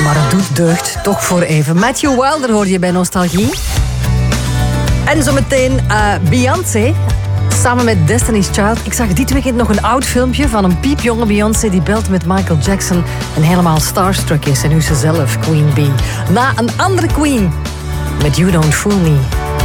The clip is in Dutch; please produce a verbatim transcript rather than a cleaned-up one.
Maar het doet deugd, toch voor even. Matthew Wilder hoor je bij Nostalgie. En zometeen uh, Beyoncé, samen met Destiny's Child. Ik zag dit weekend nog een oud filmpje van een piepjonge Beyoncé die belt met Michael Jackson en helemaal starstruck is. En nu ze zelf Queen Bee. Na een andere Queen met You Don't Fool Me.